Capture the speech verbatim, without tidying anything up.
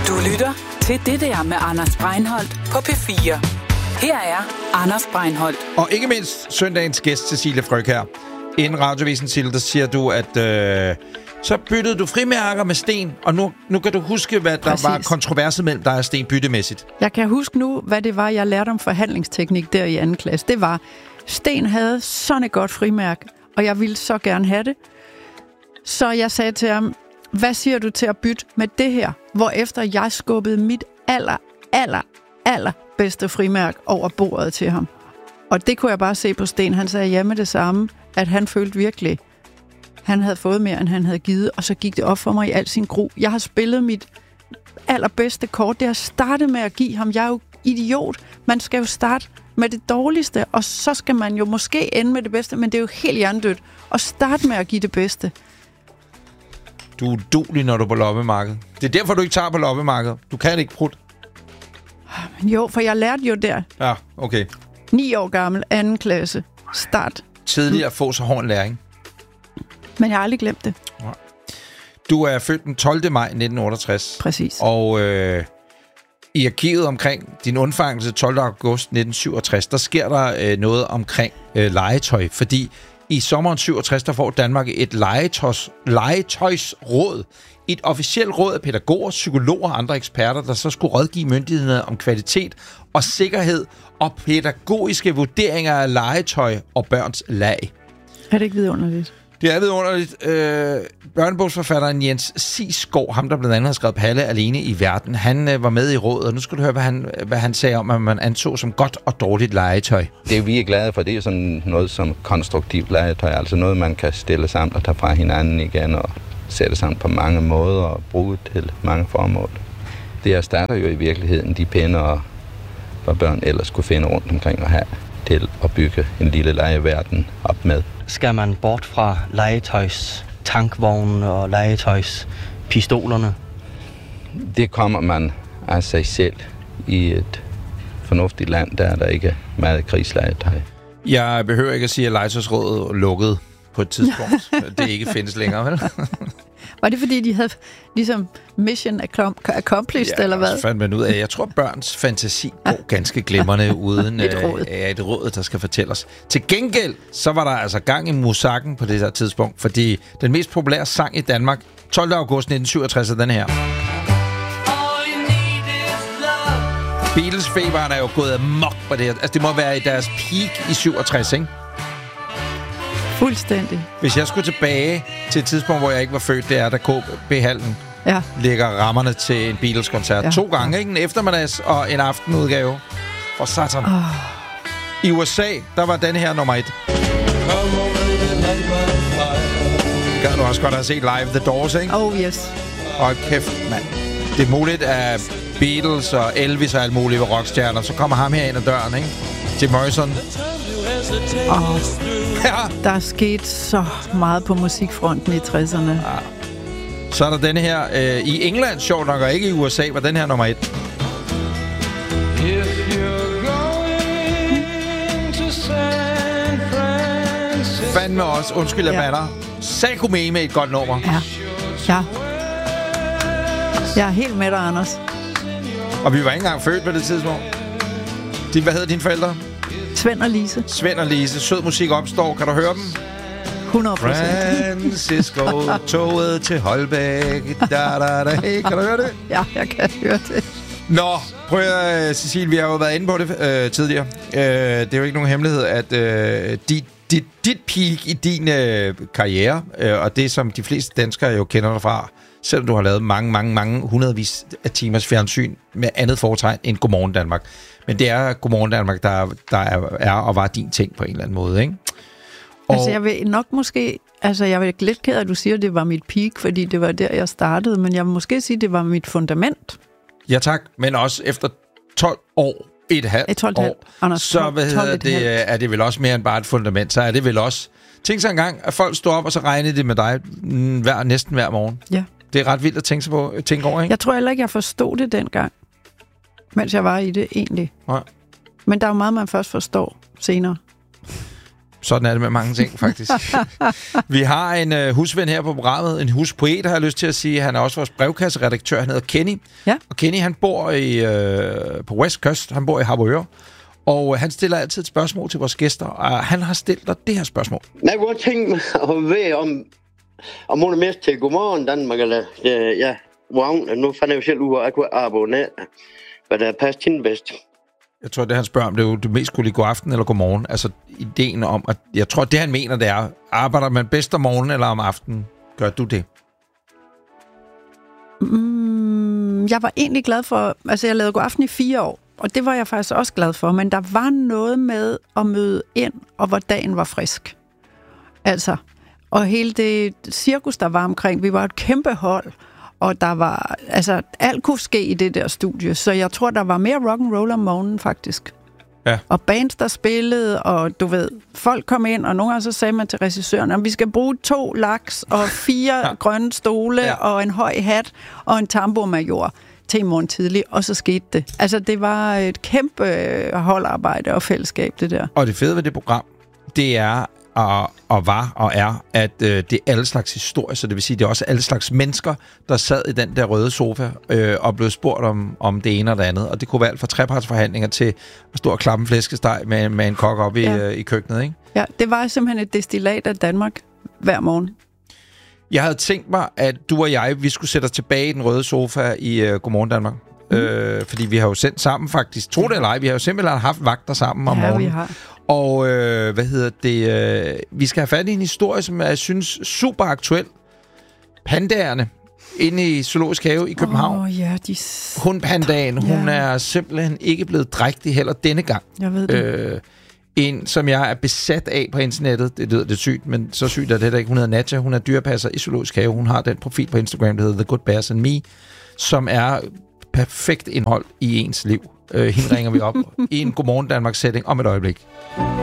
Du lytter til Det der med Anders Breinholt på P fire. Her er Anders Breinholt. Og ikke mindst søndagens gæst, Cecilie Frøkjær her. Inden Radiovisen, Cecilie, der siger du, at øh, så byttede du frimærker med sten, og nu, nu kan du huske, hvad der Præcis. var kontroverset mellem dig og sten byttemæssigt. Jeg kan huske nu, hvad det var, jeg lærte om forhandlingsteknik der i anden klasse. Det var, Sten havde sådan et godt frimærke, og jeg ville så gerne have det. Så jeg sagde til ham, hvad siger du til at bytte med det her? Hvorefter jeg skubbede mit aller, aller, aller bedste frimærke over bordet til ham. Og det kunne jeg bare se på Sten. Han sagde ja med det samme, at han følte virkelig, han havde fået mere, end han havde givet. Og så gik det op for mig i al sin gru. Jeg har spillet mit allerbedste kort. Det har startet med at give ham. Jeg er jo idiot. Man skal jo starte med det dårligste, og så skal man jo måske ende med det bedste, men det er jo helt hjernedødt at starte med at give det bedste. Du er uduelig, når du er på loppemarkedet. Det er derfor, du ikke tager på loppemarkedet. Du kan ikke prutte. Jo, for jeg lærte jo der. Ja, okay. Ni år gammel, anden klasse, start. Tidligere at få så hård en læring. Men jeg har aldrig glemt det. Du er født den tolvte maj nitten otteogtres. Præcis. Og øh, i arkivet omkring din undfangelse tolvte august nitten syvogtres, der sker der øh, noget omkring øh, legetøj. Fordi i sommeren syvogtres, der får Danmark et legetøjs, legetøjsråd. Et officielt råd af pædagoger, psykologer og andre eksperter, der så skulle rådgive myndighederne om kvalitet og sikkerhed og pædagogiske vurderinger af legetøj og børns leg. Er det ikke vidunderligt? Det er vidunderligt. Øh, børnebogsforfatteren Jens Sigsgaard, ham der blandt andet har skrevet Palle alene i verden, han øh, var med i rådet, og nu skal du høre, hvad han, hvad han sagde om, at man anså som godt og dårligt legetøj. Det vi er glade for, det er sådan noget som konstruktivt legetøj, altså noget, man kan stille sammen og tage fra hinanden igen og sætte sammen på mange måder og bruge til mange formål. Det erstatter jo i virkeligheden de pinde, hvad børn ellers kunne finde rundt omkring og have til at bygge en lille legeverden op med. Skal man bort fra legetøjs tankvogne og legetøjs pistolerne? Det kommer man af sig selv i et fornuftigt land, der er der ikke meget krigslegetøj. Jeg behøver ikke at sige, at legetøjsrådet lukkede på et tidspunkt. Det ikke findes længere, vel? Var det fordi, de havde ligesom mission accomplished, ja, eller hvad? Ja, fandt man ud af. Jeg tror, børns fantasi går ganske glimrende uden et råd. Øh, et råd, der skal fortælle os. Til gengæld, så var der altså gang i musakken på det her tidspunkt, fordi den mest populære sang i Danmark, tolvte august nitten syvogtres, er den her. Beatles-feberen er jo gået amok på det her. Altså, det må være i deres peak i syvogtres, ikke? Fuldstændig. Hvis jeg skulle tilbage til et tidspunkt, hvor jeg ikke var født, det er, da K B-hallen ja. lægger rammerne til en Beatles-koncert. Ja. To gange, ikke? En eftermiddags og en aftenudgave. For satan. Oh. I U S A, der var den her nummer et. Gad du også godt have set live The Doors, ikke? Oh, yes. Og kæft, mand. Det er muligt, at Beatles og Elvis og alt muligt ved rockstjerner, så kommer ham her ind ad døren, ikke? Jim Morrison. Oh. Ja. Der er sket så meget på musikfronten i tresserne. Ja. Så er der denne her øh, i England, sjovt nok, og ikke i U S A, var den her nummer et. Fandme også, undskyld, jeg ja. bander. Sakumé med et godt nummer. Ja, ja. Jeg er helt med dig, Anders. Og vi var ikke engang født på det tidspunkt. De, hvad hedder dine forældre? Svend og Lise. Svend og Lise. Sød musik opstår. Kan du høre dem? hundrede procent. Francisco, toget til Holbæk. Da, da, da. Hey, kan du høre det? Ja, jeg kan høre det. Nå, prøv at, Cecilie, vi har jo været inde på det øh, tidligere. Øh, det er jo ikke nogen hemmelighed, at øh, dit, dit, dit peak i din øh, karriere, øh, og det som de fleste danskere jo kender dig fra, selvom du har lavet mange, mange, mange hundredvis af timers fjernsyn med andet foretegn end Godmorgen Danmark. Men det er Godmorgen Danmark, der, der er, er og var din ting på en eller anden måde, ikke? Og altså, jeg vil nok måske... Altså, jeg vil lidt ked af, at du siger, at det var mit peak, fordi det var der, jeg startede. Men jeg vil måske sige, at det var mit fundament. Ja, tak. Men også efter tolv år, et halvt tolv år, Anders, så hvad hedder det, er det vel også mere end bare et fundament. Så er det vel også... Tænk så engang, at folk står op, og så regner det med dig hver, næsten hver morgen. Ja. Det er ret vildt at tænke, sig på, tænke over, ikke? Jeg tror heller ikke, jeg forstod det dengang, mens jeg var i det egentlig. Nej. Men der er jo meget, man først forstår senere. Sådan er det med mange ting, faktisk. Vi har en uh, husven her på programmet, en huspoet, har jeg lyst til at sige. Han er også vores brevkasseredaktør, han hedder Kenny. Ja. Og Kenny, han bor i, uh, på West Coast, han bor i Harboøre. Og uh, han stiller altid et spørgsmål til vores gæster, og han har stillet dig det her spørgsmål. Jeg kunne godt tænke mig at ved, om, om hun er med til Godmorgen Danmark, eller uh, ja, wow, nu fandt jeg jo selv ud af, at jeg kunne abonnere, hvad der passer hende bedst. Jeg tror, det han spørger om, det er jo det mest skulle lide god aften eller god morgen. Altså ideen om, at jeg tror, det han mener, det er, arbejder man bedst om morgenen eller om aftenen? Gør du det? Mm, jeg var egentlig glad for, altså jeg lavede god aften i fire år, og det var jeg faktisk også glad for, men der var noget med at møde ind, og hvor dagen var frisk. Altså, og hele det cirkus, der var omkring, vi var et kæmpe hold, og der var, altså, alt kunne ske i det der studie, så jeg tror, der var mere rock'n'roll om morgenen, faktisk. Ja. Og bands, der spillede, og du ved, folk kom ind, og nogle gange så sagde man til regissøren, at vi skal bruge to laks, og fire ja. grønne stole, ja. og en høj hat, og en tambourmajor til i morgen tidlig, og så skete det. Altså, det var et kæmpe holdarbejde og fællesskab, det der. Og det fede ved det program, det er, Og, og var og er, at øh, det er alle slags historier, så det vil sige, det er også alle slags mennesker, der sad i den der røde sofa øh, og blev spurgt om, om det ene og det andet. Og det kunne være alt fra trepartsforhandlinger til at stå og klappe en flæskesteg med, med en kok op i, ja. øh, i køkkenet, ikke? Ja, det var simpelthen et destillat af Danmark hver morgen. Jeg havde tænkt mig, at du og jeg, vi skulle sætte os tilbage i den røde sofa i øh, Godmorgen Danmark. Mm. Øh, fordi vi har jo sendt sammen faktisk, tro det eller ej, vi har jo simpelthen haft vagter sammen om ja, morgenen. Vi har. Og øh, hvad hedder det? Øh, vi skal have fat i en historie, som jeg synes super aktuel. Pandaerne inde i Zoologisk Have i København. Oh, ja, de... Hundpandaen, ja. Hun er simpelthen ikke blevet drægtig heller denne gang. Jeg ved det. Øh, en, som jeg er besat af på internettet. Det lyder lidt sygt, men så sygt er det der ikke. Hun hedder Nadja, hun er dyrepasser i Zoologisk Have. Hun har den profil på Instagram, der hedder The Good Bears and Me, som er perfekt indhold i ens liv. Øh, hende ringer vi op i en Godmorgen Danmark-setting om et øjeblik.